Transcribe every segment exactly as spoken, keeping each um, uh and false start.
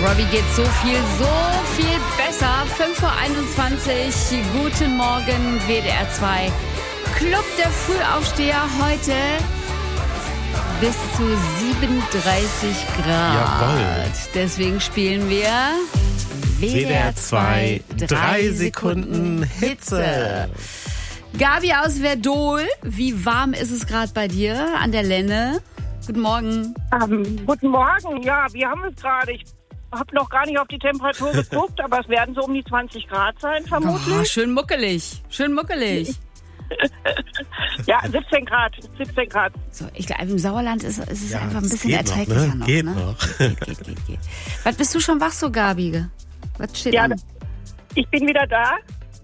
Robbie geht so viel, so viel besser. fünf Uhr einundzwanzig, guten Morgen, W D R zwei. Club der Frühaufsteher heute bis zu siebenunddreißig Grad. Jawohl. Deswegen spielen wir W D R zwei, drei Sekunden Hitze. Gabi aus Verdol, wie warm ist es gerade bei dir an der Lenne? Guten Morgen. Ähm, guten Morgen, ja, wir haben es gerade. Ich habe noch gar nicht auf die Temperatur geguckt, aber es werden so um die zwanzig Grad sein, vermutlich. Oh, schön muckelig, schön muckelig. Ja, siebzehn Grad, siebzehn Grad. So, ich glaube, im Sauerland ist, ist es Ja, einfach ein bisschen geht erträglicher noch, noch. ne? Geht ne? noch. Geht, geht, geht, geht. Was, bist du schon wach so, Gabi? Was steht Ja, an? ich bin wieder da.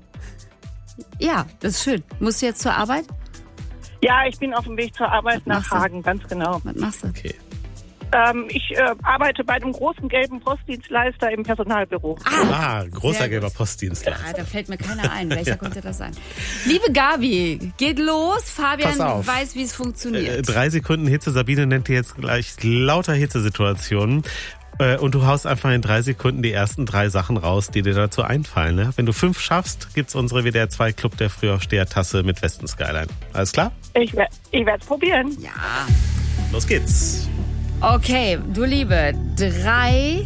Ja, das ist schön. Musst du jetzt zur Arbeit? Ja, ich bin auf dem Weg zur Arbeit Was nach machst du? Hagen, ganz genau. Was machst du? Okay. Ähm, ich äh, arbeite bei einem großen gelben Postdienstleister im Personalbüro. Ah, großer Sehr gelber gut. Postdienstleister. Ah, da fällt mir keiner ein. Welcher könnte das sein? Liebe Gabi, geht los. Fabian Pass auf. weiß, wie es funktioniert. Äh, drei Sekunden Hitze. Sabine nennt dir jetzt gleich lauter Hitzesituationen. Äh, und du haust einfach in drei Sekunden die ersten drei Sachen raus, die dir dazu einfallen. Ne? Wenn du fünf schaffst, gibt's unsere W D R zwei Club der Frühaufsteher-Tasse mit Westen Skyline. Alles klar? Ich, wer- ich werde es probieren. Ja. Los geht's. Okay, du Liebe, drei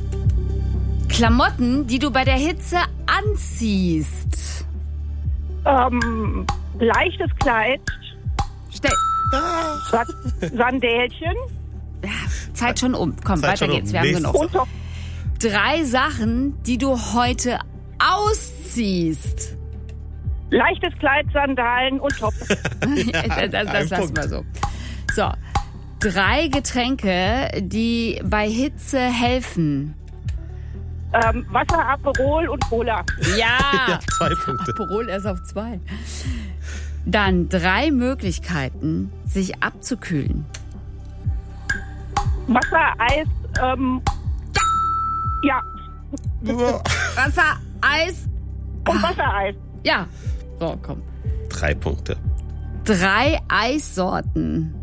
Klamotten, die du bei der Hitze anziehst. Ähm, leichtes Kleid, Stell, Sa- Sandälchen ja, Zeit schon um. Komm, Zeit weiter schon geht's. um. Wir haben Nächstes. genug. und doch Drei Sachen, die du heute ausziehst. leichtes Kleid, Sandalen und Top. das das, das lassen Punkt. wir so. So, drei Getränke, die bei Hitze helfen. ähm, Wasser, Aperol und Cola. Ja, Ja, zwei Punkte. Aperol erst auf zwei. Dann drei Möglichkeiten, sich abzukühlen. Wasser, Eis, ähm, ja, Wasser, Eis. und Wassereis. Ja, so, komm. Drei Punkte. Drei Eissorten.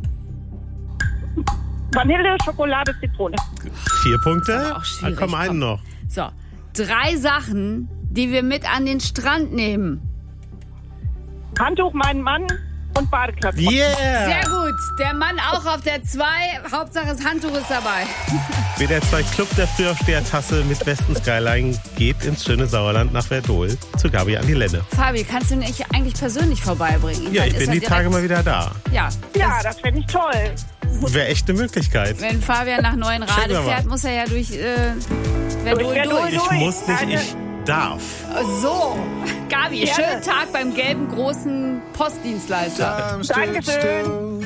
Vanille, Schokolade, Zitrone. Vier Punkte. aber auch Ah, schwierig, komm, einen komm. noch. So, drei Sachen, die wir mit an den Strand nehmen. Handtuch, mein Mann und Badeklappe. Yeah! Sehr gut. Der Mann auch auf der zwei. Hauptsache das Handtuch ist dabei. W D R zwei Club der Frühaufsteher-Tasse mit Westen Skyline geht ins schöne Sauerland nach Verdol zu Gabi an die Lenne. Fabi, kannst du mich eigentlich persönlich vorbeibringen? Ja, Dann ich ist bin er die direkt- Tage mal wieder da. Ja, Ja, das fände ich toll. Wäre echt eine Möglichkeit. wenn Fabian nach Neuenrade Checken wir mal. fährt, muss er ja durch äh, Verdol Durch Verdol durch. Ich durch. muss nicht, Keine- ich darf. So, Gabi, Gerne. schönen Tag beim gelben großen Postdienstleister. Dankeschön.